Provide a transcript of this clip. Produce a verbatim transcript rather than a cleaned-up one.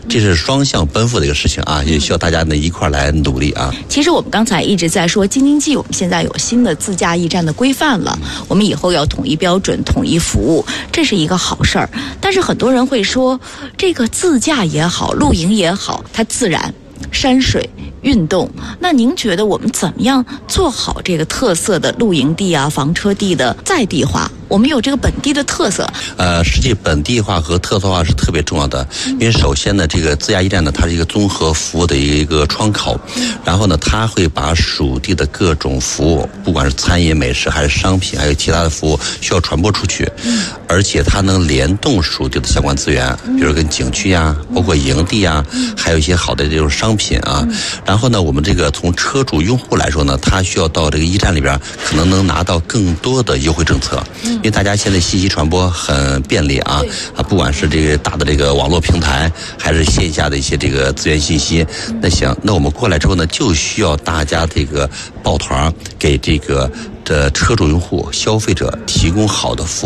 这是双向奔赴的一个事情啊，也需要大家呢一块来努力啊。 其实我们刚才一直在说京津冀，我们现在有新的自驾驿站的规范了，我们以后要统一标准、统一服务，这是一个好事儿。但是很多人会说，这个自驾也好，露营也好，它自然。山水运动，那您觉得我们怎么样做好这个特色的露营地啊、房车地的在地化？我们有这个本地的特色。 呃，实际本地化和特色化是特别重要的，因为首先呢，这个自驾驿站呢，它是一个综合服务的一个窗口，然后呢，它会把属地的各种服务，不管是餐饮、美食还是商品，还有其他的服务，需要传播出去，而且它能联动属地的相关资源，比如跟景区呀、包括营地啊，还有一些好的这种商品啊。然后呢，我们这个从车主用户来说呢，他需要到这个驿站里边，可能能拿到更多的优惠政策。因为大家现在信息传播很便利啊，啊，不管是这个大的这个网络平台，还是线下的一些这个资源信息，那行，那我们过来之后呢，就需要大家这个抱团，给这个的车主用户、消费者提供好的服务。